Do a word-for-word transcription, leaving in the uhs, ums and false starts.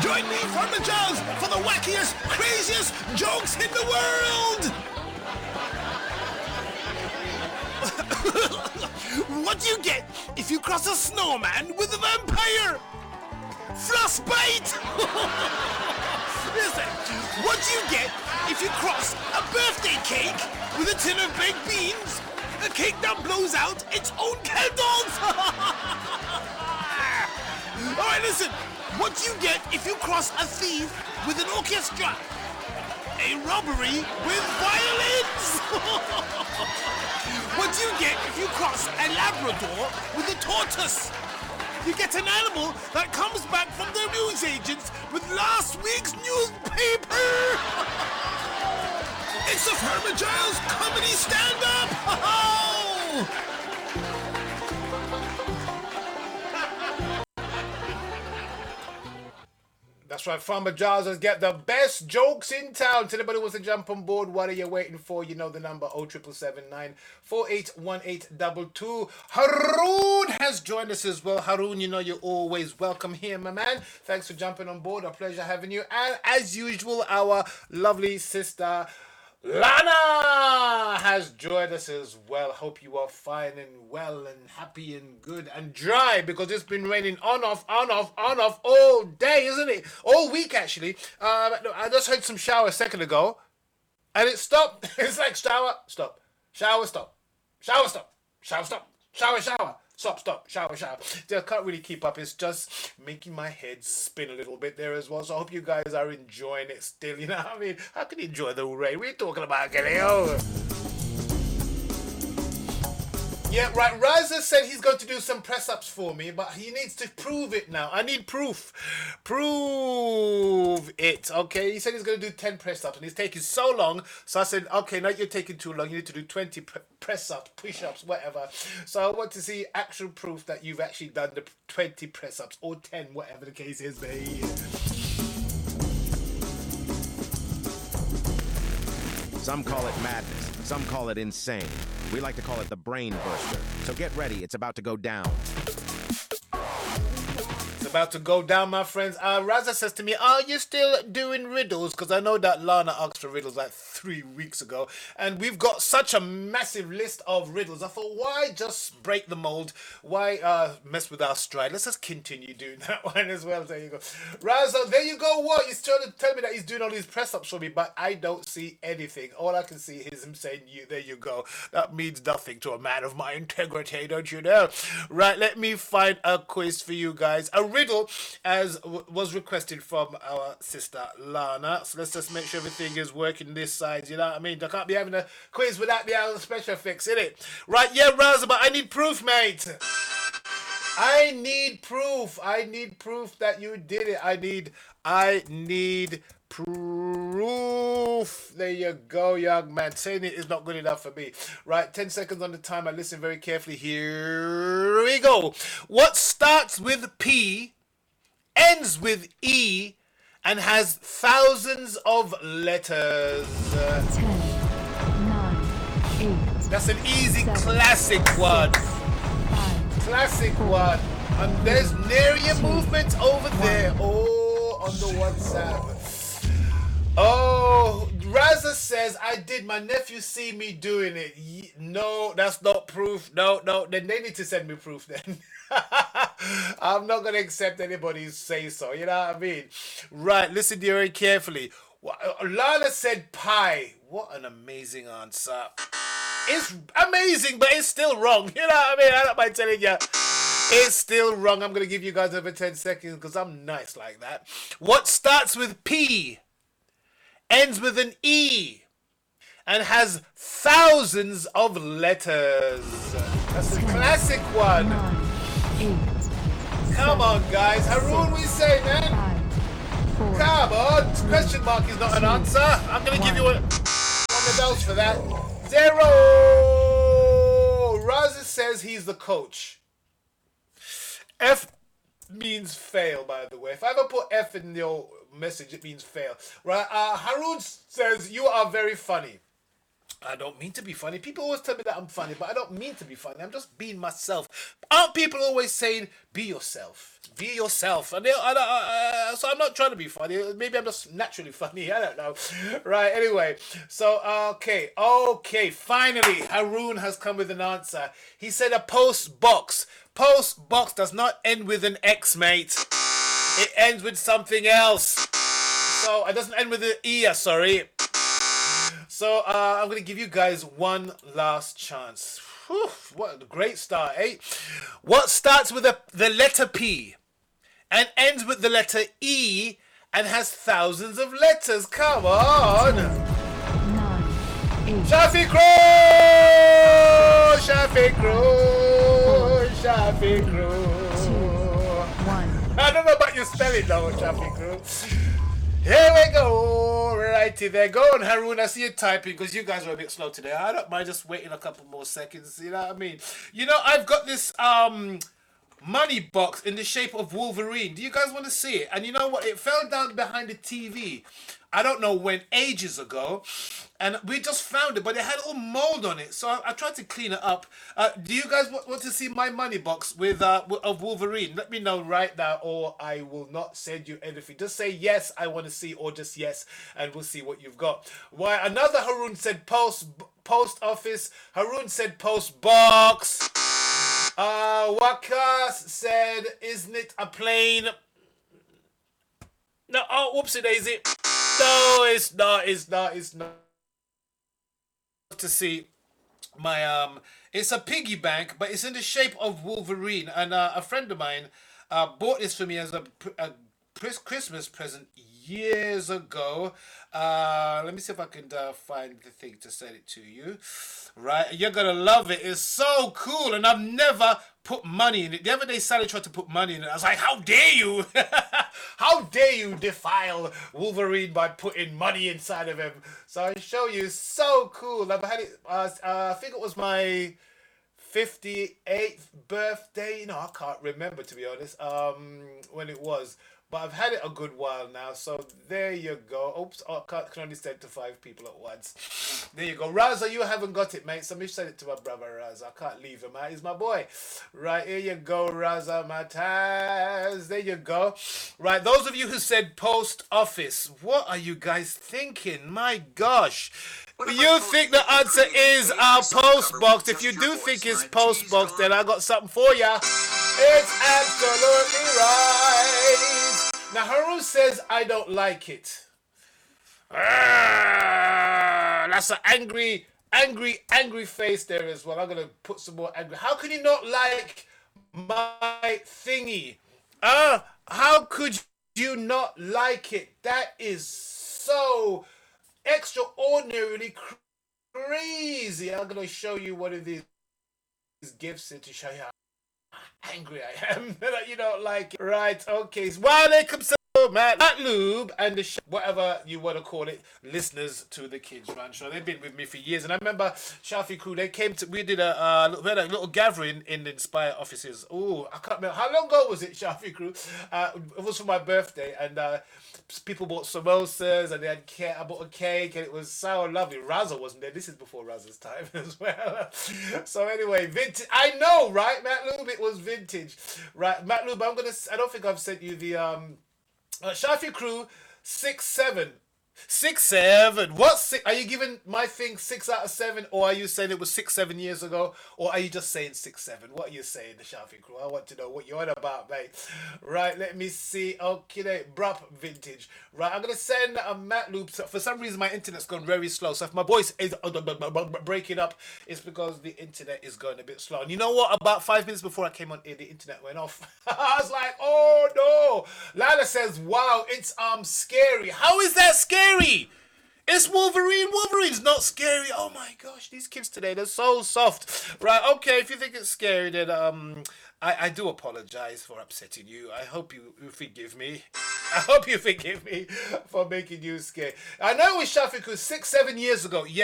Join me, Farmer Giles, for the wackiest, craziest jokes in the world! What do you get if you cross a snowman with a vampire? Frostbite! Listen, what do you get if you cross a birthday cake with a tin of baked beans? A cake that blows out its own candles! Alright, listen, what do you get if you cross a thief with an orchestra? A robbery with violins! What do you get if you cross a Labrador with a tortoise? You get an animal that comes back from their newsagents with last week's newspaper! It's the Farmer Giles Comedy Stand-Up! That's right, Farmer Giles has get the best jokes in town. To anybody who wants to jump on board, what are you waiting for? You know the number oh triple seven nine four eight one eight two two. Haroon has joined us as well. Haroon, you know you're always welcome here, my man. Thanks for jumping on board. A pleasure having you. And as usual, our lovely sister Lana has joined us as well. Hope you are fine and well and happy and good and dry, because it's been raining on off on off on off all day, isn't it? All week actually. Um, I just heard some shower a second ago and it stopped. It's like shower, stop, shower, stop, shower, stop, shower, stop, shower, shower. Stop, stop, shower, shower. I can't really keep up. It's just making my head spin a little bit there as well. So I hope you guys are enjoying it still. You know what I mean? How can you enjoy the rain? We're talking about getting over. Yeah, right. Raza said he's going to do some press-ups for me, but he needs to prove it now. I need proof. Prove it, okay? He said he's going to do ten press-ups, and he's taking so long. So I said, okay, now you're taking too long. You need to do twenty press-ups, push-ups, whatever. So I want to see actual proof that you've actually done the twenty press-ups, or ten, whatever the case is, babe. Some call it madness. Some call it insane. We like to call it the brain buster. So get ready, it's about to go down. It's about to go down, my friends. Uh, Raza says to me, are you still doing riddles? Because I know that Lana asked for riddles like three weeks ago. And we've got such a massive list of riddles. I thought, why just break the mold? Why uh, mess with our stride? Let's just continue doing that one as well. There you go. Raza, there you go. What? He's trying to tell me that he's doing all these press-ups for me, but I don't see anything. All I can see is him saying, "You, there you go." That means nothing to a man of my integrity, don't you know? Right, let me find a quiz for you guys. A riddle, as w- was requested from our sister Lana. So let's just make sure everything is working this side, you know what I mean? I can't be having a quiz without the other special effects, innit? Right, yeah, Raza, but I need proof, mate. I need proof. I need proof that you did it. I need, I need proof. There you go, young man. Saying it is not good enough for me. Right, ten seconds on the timer. Listen very carefully. Here we go. What starts with P, ends with E, and has thousands of letters? ten, nine, eight. That's an easy seven, classic one. six, five, Classic four, one. And there's Neria two, movement over there. Oh, on the WhatsApp. Oh, Raza says, I did. My nephew see me doing it. Ye- No, that's not proof. No, no. Then they need to send me proof then. I'm not going to accept anybody's say so. You know what I mean? Right, listen very carefully. Wha- uh, Lana said pie. What an amazing answer. It's amazing, but it's still wrong. You know what I mean? I don't mind telling you. It's still wrong. I'm going to give you guys over ten seconds because I'm nice like that. What starts with P, ends with an E, and has thousands of letters? That's a classic one. nine, eight, Come on, guys. Haroon, we say, man. five, four, Come on. Question mark is not an answer. I'm going to give you a, one of those for that. Zero. Raza says he's the coach. F means fail, by the way. If I ever put F in your message, it means fail. Right? Uh, Haroon says you are very funny. I don't mean to be funny. People always tell me that I'm funny, but I don't mean to be funny. I'm just being myself. Aren't people always saying, be yourself? Be yourself. And they, I, I, I, so I'm not trying to be funny. Maybe I'm just naturally funny. I don't know. Right, anyway. So, okay. Okay, finally, Haroon has come with an answer. He said a post box. Post box does not end with an X, mate. It ends with something else. So, it doesn't end with an E, sorry. So uh, I'm going to give you guys one last chance. Whew, what a great start, eh? What starts with a, the letter P and ends with the letter E and has thousands of letters? Come on! nine, eight, Shafi Crew! Shafi Crew! Shafi Crew! two, one. I don't know about your spelling though, Shafi Crew. Here we go, righty there. Go on, Haroon. I see you typing because you guys are a bit slow today. I don't mind just waiting a couple more seconds. You know what I mean? You know, I've got this um money box in the shape of Wolverine. Do you guys want to see it? And you know what? It fell down behind the T V. I don't know when, ages ago. And we just found it, but it had all mold on it. So I, I tried to clean it up. Uh, do you guys want, want to see my money box with uh, w- of Wolverine? Let me know right now, or I will not send you anything. Just say yes, I want to see, or just yes, and we'll see what you've got. Why? Another Haroon said post post office. Haroon said post box. Uh, Wakas said, isn't it a plane? No, oh, whoopsie daisy. No, it's not, it's not, it's not. To see my, um, it's a piggy bank, but it's in the shape of Wolverine. And uh, a friend of mine uh, bought this for me as a, a Christmas present years ago. Uh, let me see if I can uh, find the thing to send it to you. Right, you're gonna love it. It's so cool, and I've never put money in it. The other day, Sally tried to put money in it. I was like, "How dare you! How dare you defile Wolverine by putting money inside of him?" So I show you, so cool. I've had it. Uh, uh, I think it was my fifty-eighth birthday. No, I can't remember, to be honest. Um, when it was. But I've had it a good while now, so there you go. Oops, I can't, can only send to five people at once. There you go. Raza, you haven't got it, mate, so me send it to my brother, Raza. I can't leave him out. He's my boy. Right, here you go, Raza Mataz. There you go. Right, those of you who said post office, what are you guys thinking? My gosh. You think the answer is our post box? If you do think it's post box, then I got something for ya. It's absolutely right. Now, Haroon says, I don't like it. Ah, that's an angry, angry, angry face there as well. I'm going to put some more angry. How can you not like my thingy? Ah, uh, how could you not like it? That is so extraordinarily crazy. I'm going to show you one of these gifts to show you how angry I am that you don't like it. Right, okay. Walaikum salam, Matt, Matt Lube, and the sh- whatever you want to call it, listeners to the Kids Run Show. They've been with me for years, and I remember Shafi Crew. They came to. We did a uh, we had a little gathering in the Inspire offices. Oh, I can't remember how long ago was it, Shafi Crew. Uh, it was for my birthday, and uh, people bought samosas, and they had cake. I bought a cake, and it was so lovely. Raza wasn't there. This is before Raza's time as well. So anyway, vintage. I know, right, Matt Lube? It was vintage, right, Matt Lube. I'm gonna. I don't think I've sent you the um. Uh, Shafi Crew, six seven. Six seven. What six? Are you giving my thing six out of seven, or are you saying it was six seven years ago, or are you just saying six seven? What are you saying, the Shafi Crew? I want to know what you're on about, mate. Right, let me see. Okay, Brup vintage. Right, I'm gonna send a Matt Loop. For some reason, my internet's gone very slow. So if my voice is breaking up, it's because the internet is going a bit slow. And you know what? About five minutes before I came on here, the internet went off. I was like, oh no. Lila says, wow, it's um scary. How is that scary? It's Wolverine. Wolverine's not scary. Oh my gosh, these kids today, they're so soft. Right, okay, if you think it's scary, then um I, I do apologize for upsetting you. I hope you, you forgive me. I hope you forgive me for making you scared. I know it was Shafiq six, seven years ago. Yeah.